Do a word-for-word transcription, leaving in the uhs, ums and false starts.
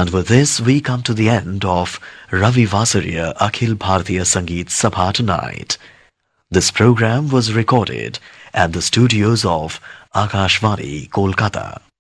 And with this, we come to the end of Ravi Vasariya Akhil Bharatiya Sangeet Sabha tonight. This program was recorded at the studios of Akashvani, Kolkata.